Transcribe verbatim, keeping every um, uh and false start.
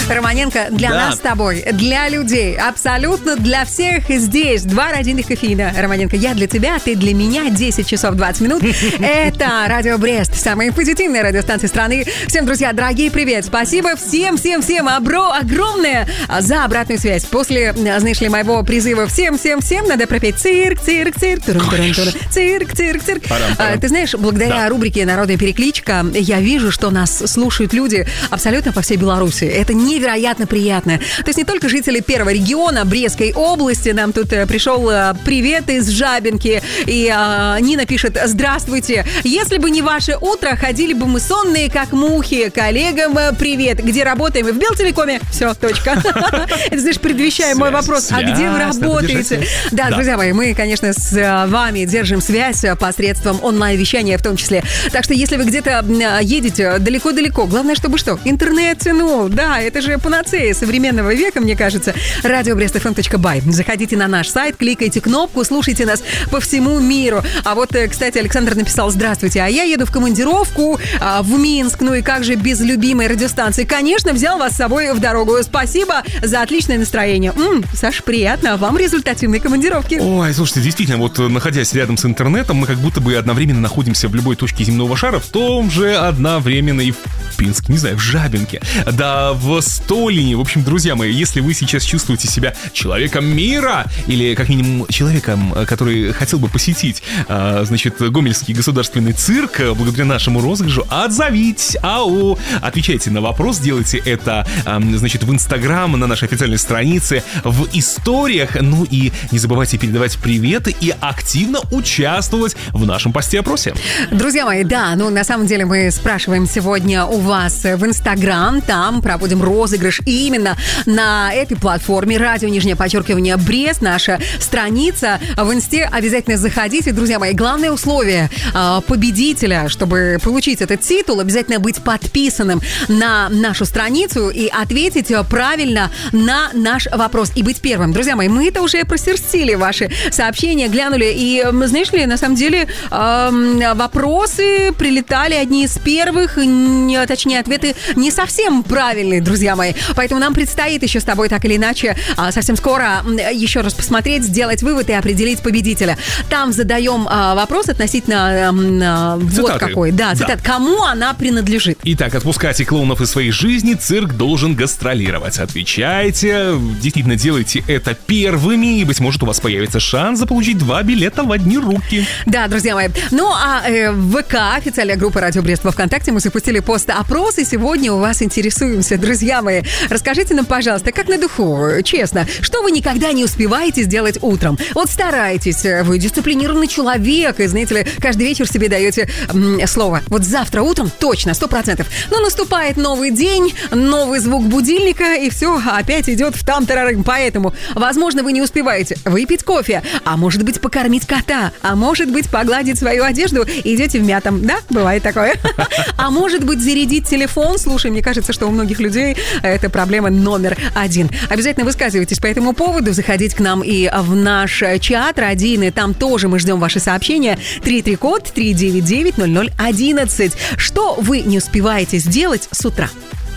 Романенко, для да. нас с тобой, для людей, абсолютно для всех здесь. Два родильных кофеина. Романенко, я для тебя, ты для меня. десять часов двадцать минут. Это Радио Брест, самая позитивная радиостанция страны. Всем, друзья, дорогие, привет. Спасибо всем, всем, всем обро- огромное за обратную связь. После, знаешь ли, моего призыва всем, всем, всем надо пропеть цирк, цирк, цирк, цирк, цирк, цирк. А, ты знаешь, благодаря да. рубрике «Народная перекличка» я вижу, что нас слушают люди абсолютно по всей Беларуси. Это невероятно приятно. То есть не только жители первого региона Брестской области. Нам тут пришел привет из Жабинки. И а, Нина пишет: здравствуйте. Если бы не ваше утро, ходили бы мы сонные, как мухи. Коллегам привет. Где работаем? В Белтелекоме. Все, точка. Это, знаешь, предвещая мой вопрос. А где вы работаете? Да, друзья мои, мы, конечно, с вами держим связь посредством онлайн-вещания в том числе. Так что, если вы где-то едете далеко-далеко, главное, чтобы что? Интернет тянул. Да, это же панацея современного века, мне кажется. радио брест эф эм точка бай. Заходите на наш сайт, кликайте кнопку, слушайте нас по всему миру. А вот, кстати, Александр написал: здравствуйте, а я еду в командировку а, в Минск. Ну и как же без любимой радиостанции? Конечно, взял вас с собой в дорогу. Спасибо за отличное настроение. М-м, Саш, приятно. А вам результативной командировки. Ой, слушайте, действительно, вот находясь рядом с интернетом, мы как будто бы одновременно находимся в любой точке земного шара, в том же одновременно и в Пинске, не знаю, в Жабинке, да в Столине. В общем, друзья мои, если вы сейчас чувствуете себя человеком мира или как минимум человеком, который хотел бы посетить, значит, Гомельский государственный цирк благодаря нашему розыгрышу, отзовитесь, ау, отвечайте на вопрос, делайте это, значит, в Инстаграм, на нашей официальной странице, в историях, ну и не забывайте передавать приветы и активно участвовать в нашем посте-опросе. Друзья мои, да, ну на самом деле мы спрашиваем сегодня у вас в Инстаграм, там проводим розыгрыш именно на этой платформе радио, нижнее подчеркивание, Брест, наша страница в Инсте. Обязательно заходите, друзья мои. Главное условие э, победителя, чтобы получить этот титул, обязательно быть подписанным на нашу страницу и ответить правильно на наш вопрос и быть первым. Друзья мои, мы это уже просерстили, ваши сообщения, глянули, и, знаешь ли, на самом деле э, вопросы прилетали одни из первых, не, точнее, ответы не совсем правильные, друзья мои. Поэтому нам предстоит еще с тобой так или иначе э, совсем скоро еще раз посмотреть, сделать вывод и определить победителя. Там задаем э, вопрос относительно э, вот какой. Да, цитат. Да. Кому она принадлежит? Итак, отпускайте клоунов из своей жизни, цирк должен гастролировать. Отвечайте, действительно делайте это первыми, и, быть может, у вас появится шанс заполучить два билета в одни руки. Да, друзья мои. Ну, а э, в ВК, официальная группа Радио Брест во ВКонтакте, мы запустили пост-опрос, и сегодня у вас интересуемся, друзья мои. Расскажите нам, пожалуйста, как на духу, честно, что вы никогда не успеваете сделать утром? Вот старайтесь, вы дисциплинированный человек, и, знаете ли, каждый вечер себе даете м, слово. Вот завтра утром точно, сто процентов. Но наступает новый день, новый звук будильника, и все опять идет в там-тарарым. Поэтому, возможно, вы не успеваете выпить кофе, а может быть, покормить кота, а может быть, погладить свою одежду, и идете в мятом. Да, бывает такое. А может быть, зарядить телефон. Слушай, мне кажется, что у многих людей это проблема номер один. Обязательно высказывайтесь по этому поводу, заходите к нам и в наш чат родийный, там тоже мы ждем ваши сообщения. три три код три девять девять ноль ноль одиннадцать. Что вы не успеваете сделать с утра?